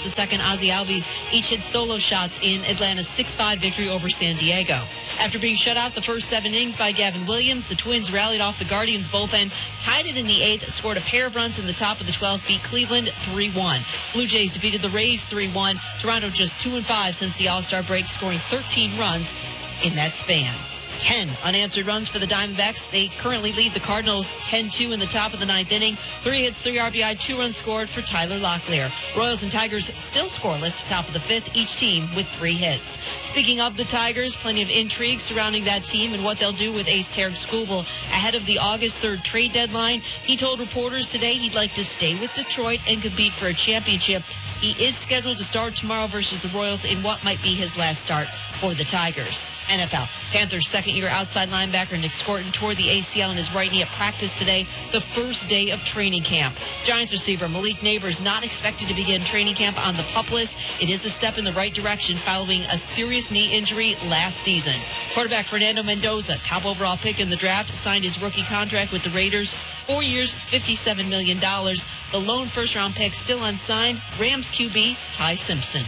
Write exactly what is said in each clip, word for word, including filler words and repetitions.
the second, Ozzie Albies each hit solo shots in Atlanta's six five victory over San Diego. After being shut out the first seven innings by Gavin Williams, the Twins rallied off the Guardians' bullpen, tied it in the eighth, scored a pair of runs in the top of the twelfth, beat Cleveland three one. Blue Jays defeated the Rays three one. Toronto just two and five since the All-Star break, scoring thirteen runs in that span. ten unanswered runs for the Diamondbacks. They currently lead the Cardinals ten two in the top of the ninth inning. Three hits, three R B I, two runs scored for Tyler Locklear. Royals and Tigers still scoreless, top of the fifth, each team with three hits. Speaking of the Tigers, plenty of intrigue surrounding that team and what they'll do with ace Tarek Skubal ahead of the August third trade deadline. He told reporters today he'd like to stay with Detroit and compete for a championship. He is scheduled to start tomorrow versus the Royals in what might be his last start for the Tigers. N F L. Panthers second-year outside linebacker Nick Scorton tore the A C L in his right knee at practice today, the first day of training camp. Giants receiver Malik Neighbors not expected to begin training camp on the PUP list. It is a step in the right direction following a serious knee injury last season. Quarterback Fernando Mendoza, top overall pick in the draft, signed his rookie contract with the Raiders. Four years, fifty-seven million dollars. The lone first-round pick still unsigned, Rams Q B Ty Simpson.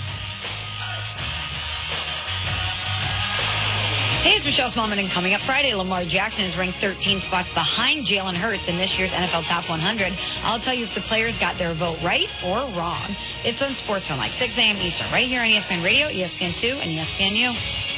Hey, it's Michelle Smallman, and coming up Friday, Lamar Jackson is ranked thirteen spots behind Jalen Hurts in this year's N F L Top one hundred. I'll tell you if the players got their vote right or wrong. It's on Sports Film, like six a.m. Eastern, right here on E S P N Radio, E S P N two, and E S P N U.